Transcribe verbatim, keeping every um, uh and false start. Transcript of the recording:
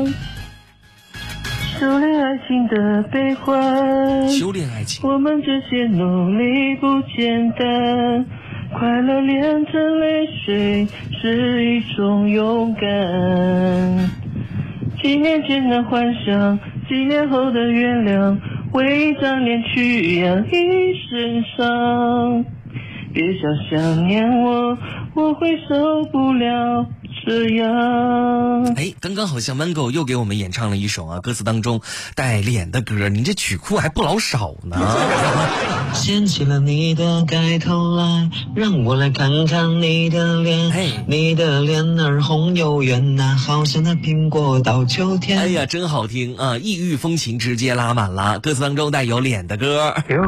修炼爱情的悲欢， 修炼爱情， 我们这些努力不简单，快乐炼成泪水是一种勇敢。几年前的幻想，几年后的原谅，为一张脸去养一身伤。别想想念我，我会受不了这样。 哎，刚刚好像 Mango 又给我们演唱了一首啊，歌词当中带脸的歌，你这曲库还不老少呢。 掀起了你的盖头来，让我来看看你的脸， 嘿， 你的脸儿红又圆呐、啊，好像那苹果到秋天。 哎呀，真好听啊！异域风情直接拉满了，歌词当中带有脸的歌。 有